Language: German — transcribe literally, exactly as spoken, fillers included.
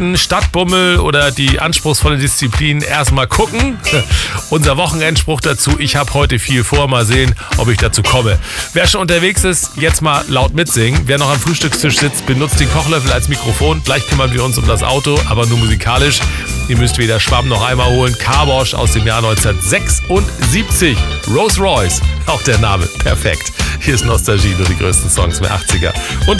Geschichten, Stadtbummel oder die anspruchsvolle Disziplin erstmal gucken. Unser Wochenendspruch dazu: Ich habe heute viel vor, mal sehen, ob ich dazu komme. Wer schon unterwegs ist, jetzt mal laut mitsingen. Wer noch am Frühstückstisch sitzt, benutzt den Kochlöffel als Mikrofon. Gleich kümmern wir uns um das Auto, aber nur musikalisch. Ihr müsst weder Schwamm noch Eimer holen. Car Wash aus dem Jahr neunzehnhundertsechsundsiebzig. Rolls Royce, auch der Name, perfekt. Hier ist Nostalgie, nur die größten Songs der achtziger. Und die